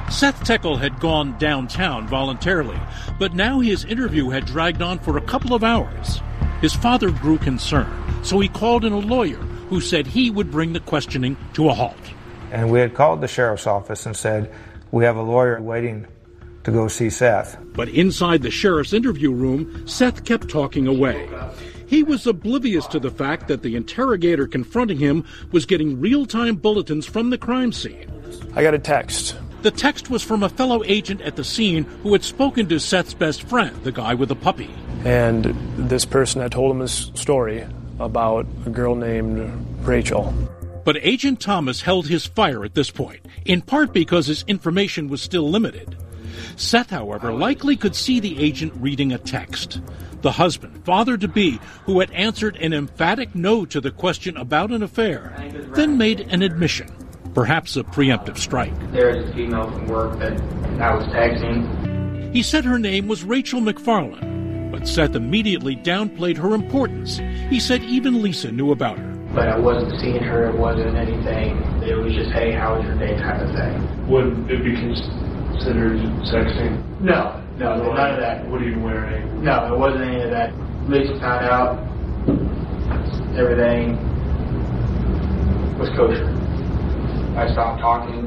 Seth Tickle had gone downtown voluntarily, but now his interview had dragged on for a couple of hours. His father grew concerned, so he called in a lawyer who said he would bring the questioning to a halt. And we had called the sheriff's office and said, we have a lawyer waiting to go see Seth. But inside the sheriff's interview room, Seth kept talking away. He was oblivious to the fact that the interrogator confronting him was getting real-time bulletins from the crime scene. I got a text. The text was from a fellow agent at the scene who had spoken to Seth's best friend, the guy with the puppy. And this person had told him his story about a girl named Rachel. But Agent Thomas held his fire at this point, in part because his information was still limited. Seth, however, likely could see the agent reading a text. The husband, father-to-be, who had answered an emphatic no to the question about an affair, then made an admission. Perhaps a preemptive strike. There's a female from work that I was texting. He said her name was Rachel McFarland, but Seth immediately downplayed her importance. He said even Lisa knew about her. But I wasn't seeing her, it wasn't anything. It was just, hey, how was your day kind of thing. Would it be considered sexting? No, none of that. What are you wearing? No, it wasn't any of that. Lisa found out everything was kosher. I stopped talking,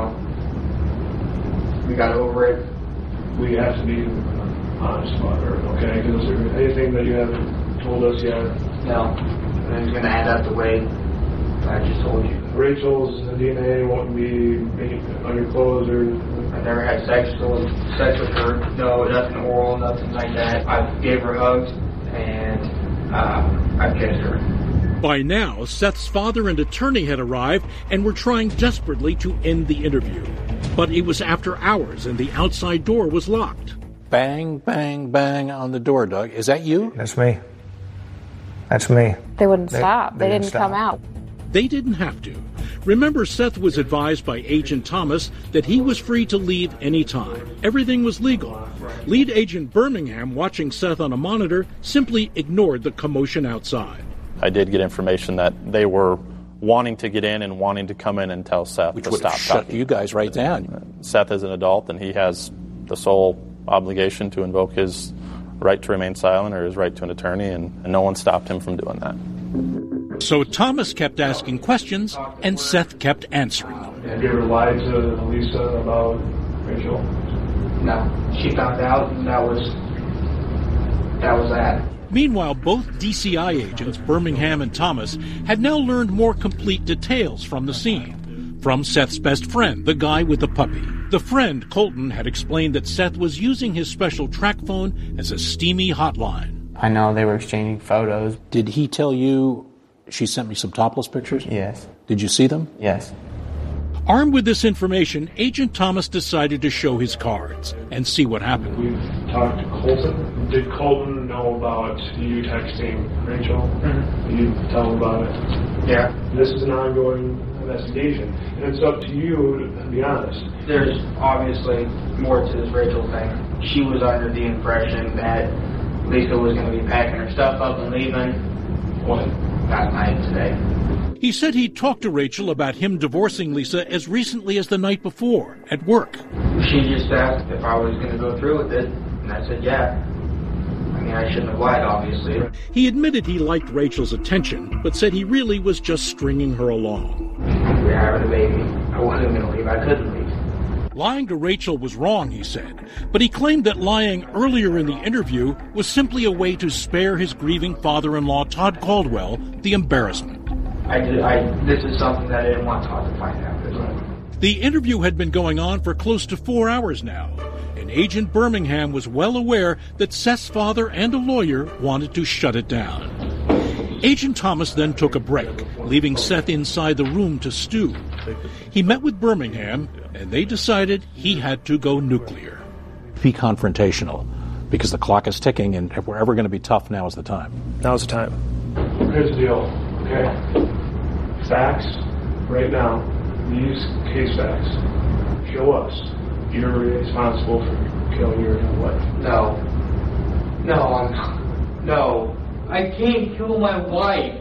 we got over it. We have to be honest about her, okay? Because is there anything that you haven't told us yet? No, and it's going to end up the way I just told you. Rachel's DNA won't be on your clothes or... I never had sex with her. No, nothing oral, nothing like that. I gave her hugs, and I kissed her. By now, Seth's father and attorney had arrived and were trying desperately to end the interview. But it was after hours and the outside door was locked. Bang, bang, bang on the door, Doug. Is that you? That's me. That's me. They wouldn't stop. They didn't come out. They didn't have to. Remember, Seth was advised by Agent Thomas that he was free to leave any time. Everything was legal. Lead Agent Birmingham, watching Seth on a monitor, simply ignored the commotion outside. I did get information that they were wanting to get in and wanting to come in and tell Seth Which to would stop shut talking. you guys right down. Seth is an adult, and he has the sole obligation to invoke his right to remain silent or his right to an attorney, and no one stopped him from doing that. So Thomas kept asking questions, and Seth kept answering them. Have you ever lied to Lisa about Rachel? No. She found out, and that was that. Meanwhile, both DCI agents, Birmingham and Thomas, had now learned more complete details from the scene. From Seth's best friend, the guy with the puppy. The friend, Colton, had explained that Seth was using his special track phone as a steamy hotline. I know they were exchanging photos. Did he tell you she sent me some topless pictures? Yes. Did you see them? Yes. Armed with this information, Agent Thomas decided to show his cards and see what happened. We've talked to Colton. Did Colton know about you texting Rachel? Mm-hmm. Did you tell him about it? Yeah. This is an ongoing investigation, and it's up to you to be honest. There's obviously more to this Rachel thing. She was under the impression that Lisa was going to be packing her stuff up and leaving. What? Last night today. He said he'd talked to Rachel about him divorcing Lisa as recently as the night before, at work. She just asked if I was going to go through with it, and I said yeah. I mean, I shouldn't have lied, obviously. He admitted he liked Rachel's attention, but said he really was just stringing her along. We were having a baby. I wasn't going to leave. I couldn't leave. Lying to Rachel was wrong, he said, but he claimed that lying earlier in the interview was simply a way to spare his grieving father-in-law, Todd Caldwell, the embarrassment. This is something that I didn't want Todd to find out. The interview had been going on for close to 4 hours now, and Agent Birmingham was well aware that Seth's father and a lawyer wanted to shut it down. Agent Thomas then took a break, leaving Seth inside the room to stew. He met with Birmingham, and they decided he had to go nuclear. Be confrontational, because the clock is ticking, and if we're ever going to be tough, now is the time. Now's the time. Here's the deal, okay? Facts, right now, these case facts, show us you're responsible for killing your wife. No, I'm not. No. I can't kill my wife.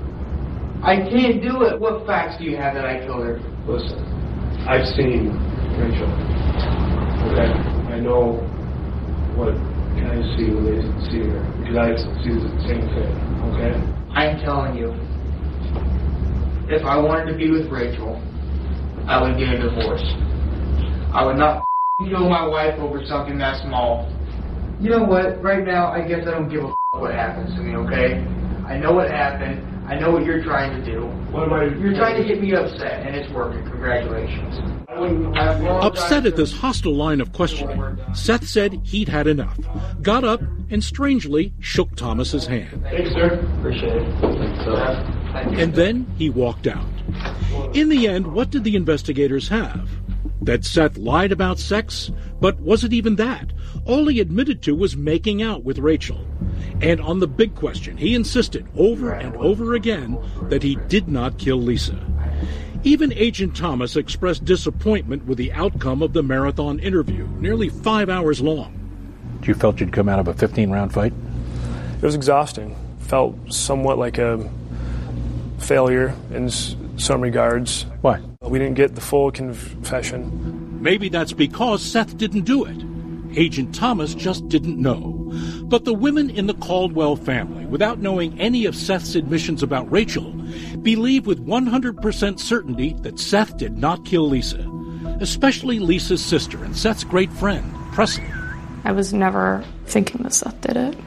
I can't do it. What facts do you have that I killed her? Listen, I've seen Rachel. Okay? I know what guys see when they see her. Because I see the same thing. Okay? I'm telling you, if I wanted to be with Rachel, I would get a divorce. I would not kill my wife over something that small. You know what? Right now, I guess I don't give a what happens to me, okay? I know what happened. I know what you're trying to do. You're trying to get me upset, and it's working. Congratulations. Upset at this hostile line of questioning, Seth said he'd had enough, got up, and strangely shook Thomas's hand. Thanks, sir. Appreciate it. Thank you. And then he walked out. In the end, what did the investigators have? That Seth lied about sex? But was it even that? All he admitted to was making out with Rachel. And on the big question, he insisted over and over again that he did not kill Lisa. Even Agent Thomas expressed disappointment with the outcome of the marathon interview, nearly 5 hours long. You felt you'd come out of a 15-round fight? It was exhausting. Felt somewhat like a failure in some regards. Why? We didn't get the full confession. Maybe that's because Seth didn't do it. Agent Thomas just didn't know. But the women in the Caldwell family, without knowing any of Seth's admissions about Rachel, believe with 100% certainty that Seth did not kill Lisa, especially Lisa's sister and Seth's great friend, Presley. I was never thinking that Seth did it.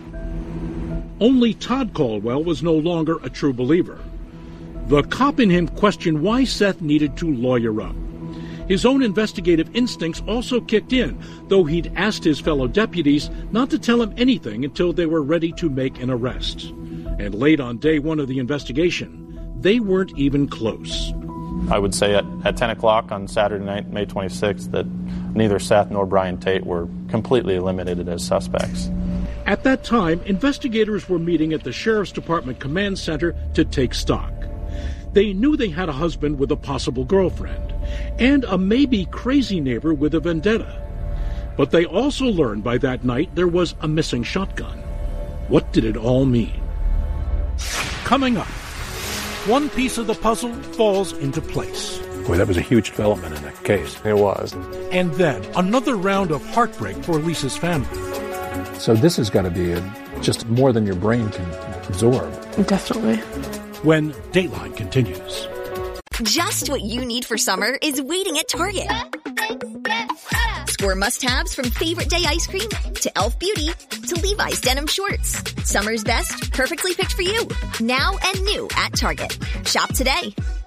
Only Todd Caldwell was no longer a true believer. The cop in him questioned why Seth needed to lawyer up. His own investigative instincts also kicked in, though he'd asked his fellow deputies not to tell him anything until they were ready to make an arrest. And late on day one of the investigation, they weren't even close. I would say at 10 o'clock on Saturday night, May 26th, that neither Seth nor Brian Tate were completely eliminated as suspects. At that time, investigators were meeting at the Sheriff's Department Command Center to take stock. They knew they had a husband with a possible girlfriend, and a maybe crazy neighbor with a vendetta. But they also learned by that night there was a missing shotgun. What did it all mean? Coming up, one piece of the puzzle falls into place. Boy, that was a huge development in that case. It was. And then another round of heartbreak for Lisa's family. So this has got to be just more than your brain can absorb. Definitely. When Dateline continues. Just what you need for summer is waiting at Target. Score must-haves from Favorite Day ice cream to Elf Beauty to Levi's denim shorts. Summer's best, perfectly picked for you. Now and new at Target. Shop today.